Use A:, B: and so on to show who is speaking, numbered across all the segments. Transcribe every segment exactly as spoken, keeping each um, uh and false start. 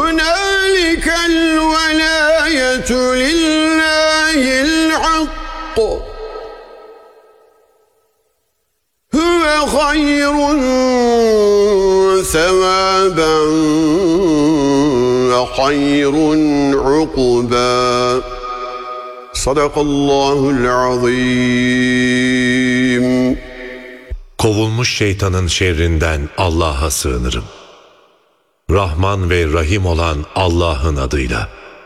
A: هُنَالِكَ الْوَلَايَةُ لِلَّهِ الْحَقِّ هُوَ خَيْرٌ ثَوَابًا وَخَيْرٌ عُقْبًا. Sadakallahul azim.
B: Kovulmuş şeytanın şerrinden Allah'a sığınırım. Rahman ve Rahim olan Allah'ın adıyla.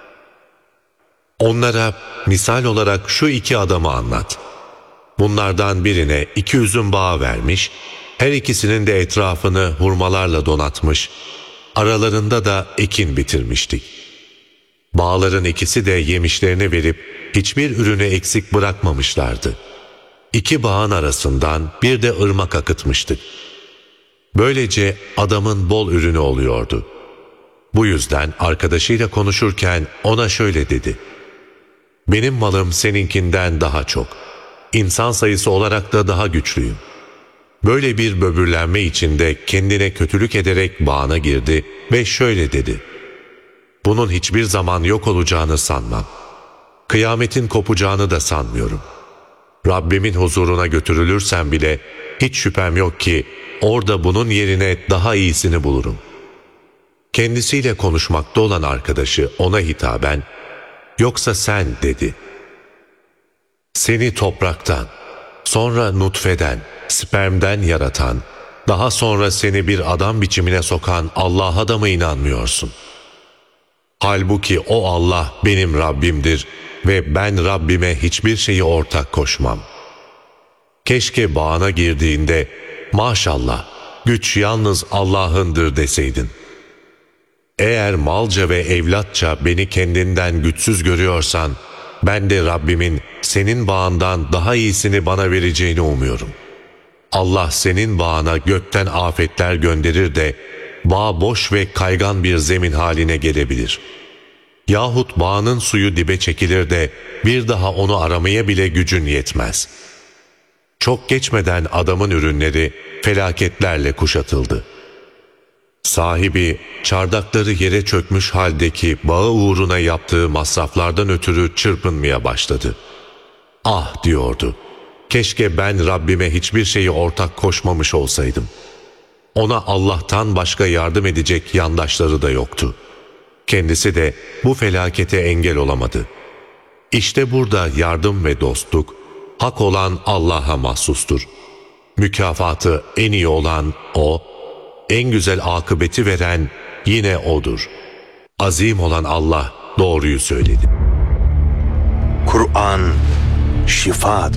B: Onlara misal olarak şu iki adamı anlat. Bunlardan birine iki üzüm bağı vermiş, her ikisinin de etrafını hurmalarla donatmış, aralarında da ekin bitirmiştik. Bağların ikisi de yemişlerini verip hiçbir ürünü eksik bırakmamışlardı. İki bağın arasından bir de ırmak akıtmıştık. Böylece adamın bol ürünü oluyordu. Bu yüzden arkadaşıyla konuşurken ona şöyle dedi: "Benim malım seninkinden daha çok. İnsan sayısı olarak da daha güçlüyüm." Böyle bir böbürlenme içinde kendine kötülük ederek bağına girdi ve şöyle dedi: "Bunun hiçbir zaman yok olacağını sanmam. Kıyametin kopacağını da sanmıyorum. Rabbimin huzuruna götürülürsem bile hiç şüphem yok ki orada bunun yerine daha iyisini bulurum." Kendisiyle konuşmakta olan arkadaşı ona hitaben, "Yoksa sen," dedi. "Seni topraktan, sonra nutfeden, spermden yaratan, daha sonra seni bir adam biçimine sokan Allah'a da mı inanmıyorsun? Halbuki o Allah benim Rabbimdir ve ben Rabbime hiçbir şeyi ortak koşmam. Keşke bağına girdiğinde, maşallah, güç yalnız Allah'ındır deseydin. Eğer malca ve evlatça beni kendinden güçsüz görüyorsan, ben de Rabbimin senin bağından daha iyisini bana vereceğini umuyorum. Allah senin bağına gökten afetler gönderir de, bağ boş ve kaygan bir zemin haline gelebilir. Yahut bağının suyu dibe çekilir de, bir daha onu aramaya bile gücün yetmez." Çok geçmeden adamın ürünleri felaketlerle kuşatıldı. Sahibi çardakları yere çökmüş haldeki bağı uğruna yaptığı masraflardan ötürü çırpınmaya başladı. "Ah," diyordu, "keşke ben Rabbime hiçbir şeyi ortak koşmamış olsaydım." Ona Allah'tan başka yardım edecek yandaşları da yoktu. Kendisi de bu felakete engel olamadı. İşte burada yardım ve dostluk, hak olan Allah'a mahsustur. Mükafatı en iyi olan O, en güzel akıbeti veren yine O'dur. Azim olan Allah doğruyu söyledi.
C: Kur'an şifadır.